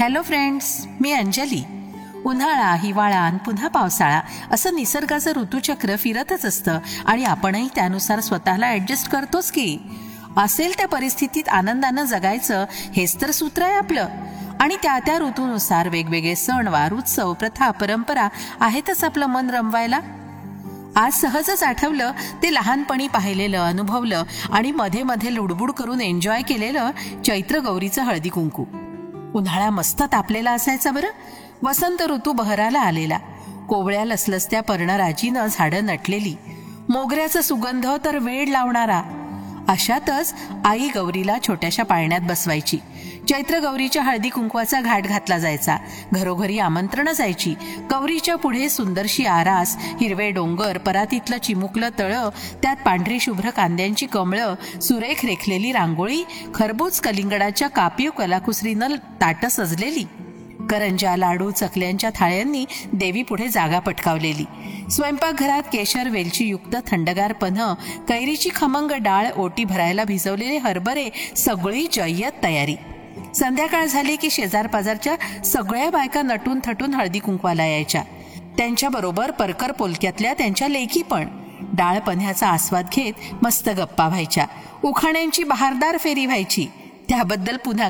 Hello friends, मी अंजली. उन्हाळा, हिवाळा आणि पुन्हा पावसाळा असं निसर्गाचं ऋतुचक्र फिरतच असतं आणि आपणही त्यानुसार स्वतःला ॲडजस्ट करतोच की. असेल त्या परिस्थितीत आनंदानं जगायचं हेच तर सूत्र आहे आपलं. आणि त्या त्या ऋतूनुसार वेगवेगळे सणवार, उत्सव, प्रथा, परंपरा आहेतच आपलं मन रमवायला. आज सहजच आठवलं ते लहानपणी पाहिलेलं, अनुभवलं आणि मध्ये मध्ये लुडबुड करून एन्जॉय केलेलं चैत्र गौरीचं हळदी कुंकू. उन्हाळा मस्त तापलेला असायचा बरं. वसंत ऋतू बहराला आलेला. कोवळ्या लसलसत्या पर्णराजीनं झाडं नटलेली. मोगऱ्याचा सुगंध तर वेड लावणारा. अशातच आई गौरीला छोट्याशा पाळण्यात बसवायची. चैत्र गौरीच्या हळदी कुंकवाचा घाट घातला जायचा. घरोघरी आमंत्रणं जायची. गौरीच्या पुढे सुंदरशी आरास, हिरवे डोंगर, परातीतलं चिमुकलं तळं, त्यात पांढरी शुभ्र कांद्यांची कमळं, सुरेख रेखलेली रांगोळी, खरबूज कलिंगडाच्या कापीव कलाकुसरीनं ताटं सजलेली. करंजा, लाडू, चकल्यांच्या थाळ्यांनी देवी पुढे जागा पटकावलेली. स्वयंपाकघरात केशर वेलचीयुक्त थंडगार पन्ह, कैरीची खमंग डाळ, ओटी भरायला भिजवलेले हरभरे, सगळी जय्यत तयारी. संध्याकाळ झाली की शेजारपाजारच्या सगळ्या बायका नटून थटून हळदी कुंकवाला यायच्या. त्यांच्याबरोबर परकर पोलक्यातल्या त्यांच्या लेकी पण. डाळ पन्ह्याचा आस्वाद घेत मस्त गप्पा व्हायच्या. उखाण्यांची बहारदार फेरी व्हायची. त्याबद्दल पुन्हा